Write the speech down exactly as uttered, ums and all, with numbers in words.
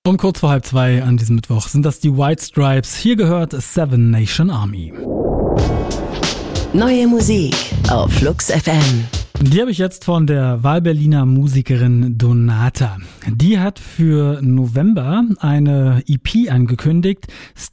Um kurz vor halb zwei an diesem Mittwoch sind das die White Stripes. Hier gehört Seven Nation Army. Neue Musik auf Flux F M. Die habe ich jetzt von der Wahlberliner Musikerin Donata. Die hat für November eine E P angekündigt,